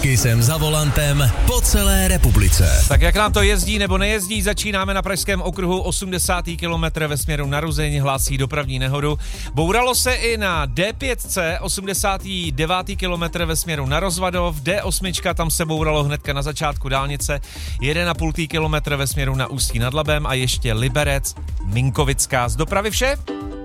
Kisem za volantem po celé republice. Tak jak nám to jezdí nebo nejezdí, začínáme na pražském okruhu 80. kilometr ve směru na Ruzyň, hlásí dopravní nehodu. Bouralo se i na D5, 89. kilometr ve směru na Rozvadov, D8, tam se bouralo hnedka na začátku dálnice, 1,5 kilometr ve směru na Ústí nad Labem a ještě Liberec, Minkovická. Z dopravy vše?